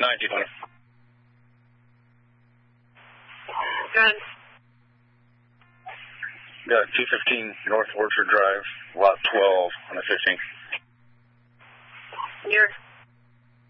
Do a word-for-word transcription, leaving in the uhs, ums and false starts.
nineteen hundred. Good. Got two fifteen North Orchard Drive, lot twelve on the fifteenth. You're